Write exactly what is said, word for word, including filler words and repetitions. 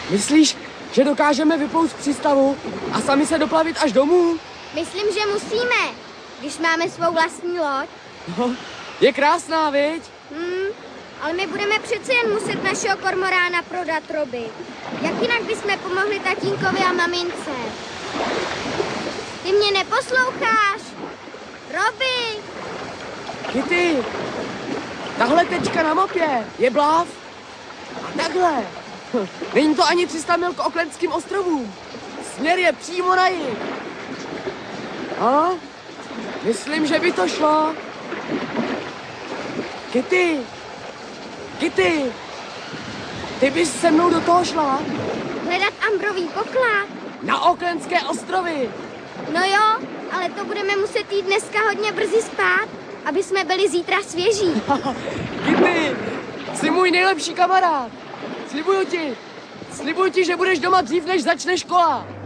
Myslíš, že dokážeme vyplout z přístavu a sami se doplavit až domů? Myslím, že musíme, když máme svou vlastní loď. No, je krásná, viď? Hmm, ale my budeme přece jen muset našeho kormorána prodat, Roby. Jak jinak bychom pomohli tatínkovi a mamince? Ty mě neposloucháš? Roby! Kitty, tahle tečka na mapě je Bluff. A takhle. Hm, není to ani tři sta mil k Aucklandským ostrovům. Směr je přímo na jih. A? Myslím, že by to šlo. Kitty, Kitty, ty bys se mnou do toho šla? Hledat ambrový poklad? Na Aucklandské ostrovy. No jo, ale to budeme muset jít dneska hodně brzy spát, aby jsme byli zítra svěží. Kitty, jsi můj nejlepší kamarád. Slibuju ti, slibuju ti, že budeš doma dřív, než začne škola.